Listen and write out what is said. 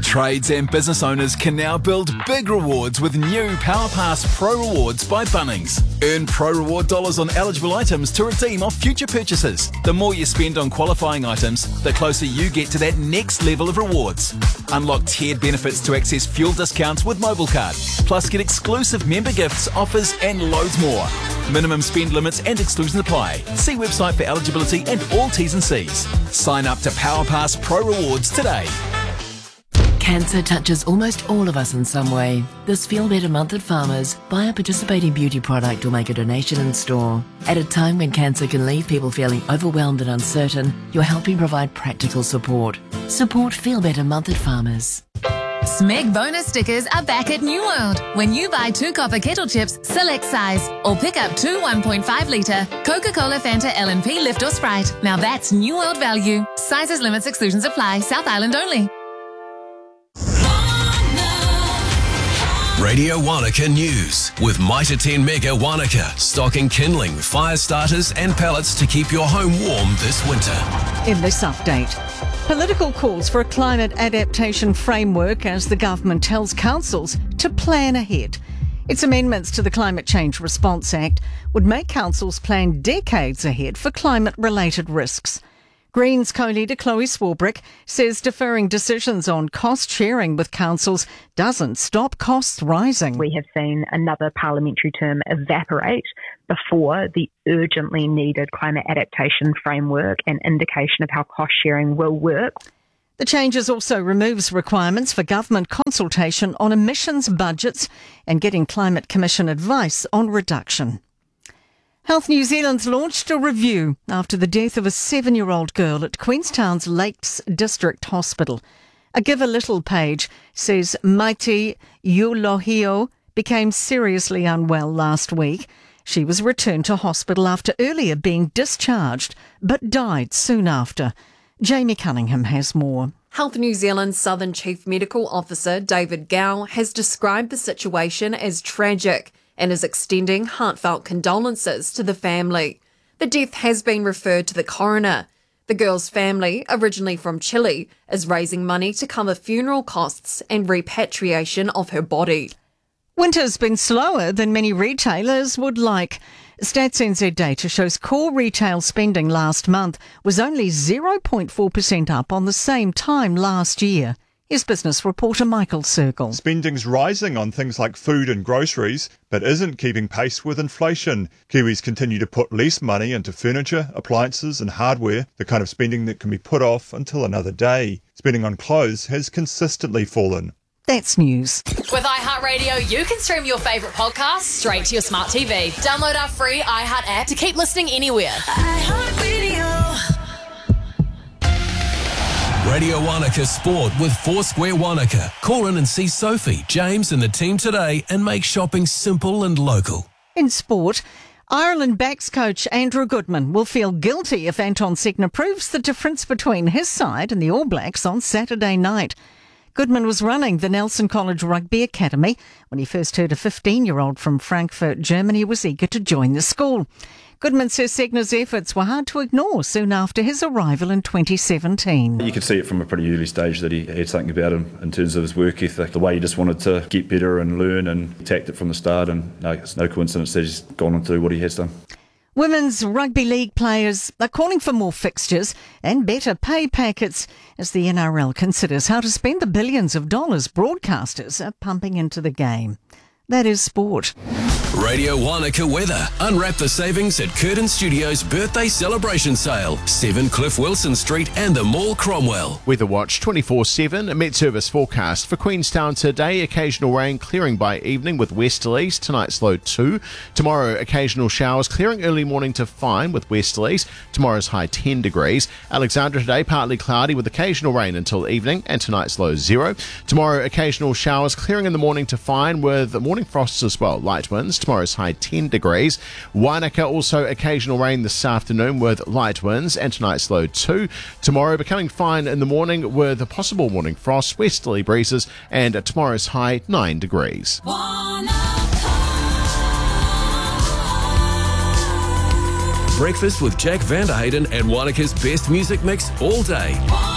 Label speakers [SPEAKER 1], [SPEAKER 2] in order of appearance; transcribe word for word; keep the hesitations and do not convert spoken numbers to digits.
[SPEAKER 1] Trades and business owners can now build big rewards with new PowerPass Pro Rewards by Bunnings. Earn Pro Reward dollars on eligible items to redeem off future purchases. The more you spend on qualifying items, the closer you get to that next level of rewards. Unlock tiered benefits to access fuel discounts with MobileCard. Plus get exclusive member gifts, offers and loads more. Minimum spend limits and exclusions apply. See website for eligibility and all T's and C's. Sign up to PowerPass Pro Rewards today.
[SPEAKER 2] Cancer touches almost all of us in some way. This Feel Better month at Farmers, buy a participating beauty product or make a donation in store. At a time when cancer can leave people feeling overwhelmed and uncertain, you're helping provide practical support. Support Feel Better month at Farmers.
[SPEAKER 3] Smeg bonus stickers are back at New World. When you buy two copper kettle chips, select size, or pick up two one point five litre Coca-Cola, Fanta, L and P, Lift or Sprite. Now that's New World value. Sizes, limits, exclusions apply. South Island only.
[SPEAKER 4] Radio Wanaka News with Mitre ten Mega Wanaka, stocking kindling, fire starters and pellets to keep your home warm this winter.
[SPEAKER 5] In this update, political calls for a climate adaptation framework as the government tells councils to plan ahead. Its amendments to the Climate Change Response Act would make councils plan decades ahead for climate-related risks. Greens co-leader Chloe Swarbrick says deferring decisions on cost sharing with councils doesn't stop costs rising.
[SPEAKER 6] We have seen another parliamentary term evaporate before the urgently needed climate adaptation framework and indication of how cost sharing will work.
[SPEAKER 5] The changes also removes requirements for government consultation on emissions budgets and getting Climate Commission advice on reduction. Health New Zealand's launched a review after the death of a seven-year-old girl at Queenstown's Lakes District Hospital. A Give a Little page says Maiti Ulohio became seriously unwell last week. She was returned to hospital after earlier being discharged, but died soon after. Jamie Cunningham has more.
[SPEAKER 7] Health New Zealand's Southern Chief Medical Officer David Gow has described the situation as tragic and is extending heartfelt condolences to the family. The death has been referred to the coroner. The girl's family, originally from Chile, is raising money to cover funeral costs and repatriation of her body.
[SPEAKER 5] Winter's been slower than many retailers would like. Stats N Z data shows core retail spending last month was only zero point four percent up on the same time last year. Here's business reporter Michael Circle.
[SPEAKER 8] Spending's rising on things like food and groceries, but isn't keeping pace with inflation. Kiwis continue to put less money into furniture, appliances and hardware, the kind of spending that can be put off until another day. Spending on clothes has consistently fallen.
[SPEAKER 5] That's news.
[SPEAKER 3] With iHeartRadio, you can stream your favourite podcasts straight to your smart T V. Download our free iHeart app to keep listening anywhere. iHeartRadio.
[SPEAKER 4] Radio Wanaka Sport with Foursquare Wanaka. Call in and see Sophie, James and the team today and make shopping simple and local.
[SPEAKER 5] In sport, Ireland backs coach Andrew Goodman will feel guilty if Anton Segner proves the difference between his side and the All Blacks on Saturday night. Goodman was running the Nelson College Rugby Academy when he first heard a fifteen-year-old from Frankfurt, Germany was eager to join the school. Goodman says Segner's efforts were hard to ignore soon after his arrival in twenty seventeen.
[SPEAKER 9] You could see it from a pretty early stage that he had something about him in terms of his work ethic, the way he just wanted to get better and learn, and he attacked it from the start, and no, it's no coincidence that he's gone on to do what he has done.
[SPEAKER 5] Women's rugby league players are calling for more fixtures and better pay packets as the N R L considers how to spend the billions of dollars broadcasters are pumping into the game. That is sport.
[SPEAKER 4] Radio Wanaka weather. Unwrap the savings at Curtin Studios birthday celebration sale. seven Cliff Wilson Street and the Mall Cromwell.
[SPEAKER 10] Weather Watch twenty-four seven. A Met Service forecast for Queenstown today. Occasional rain clearing by evening with westerlies. Tonight's low two. Tomorrow occasional showers clearing early morning to fine with westerlies. Tomorrow's high ten degrees. Alexandra today partly cloudy with occasional rain until evening and tonight's low zero. Tomorrow occasional showers clearing in the morning to fine with morning frosts as well. Light winds. Tomorrow's high ten degrees. Wanaka also occasional rain this afternoon with light winds and tonight's low two. Tomorrow becoming fine in the morning with a possible morning frost, westerly breezes, and tomorrow's high nine degrees.
[SPEAKER 4] Breakfast with Jack Vanderhayden and Wanaka's best music mix all day.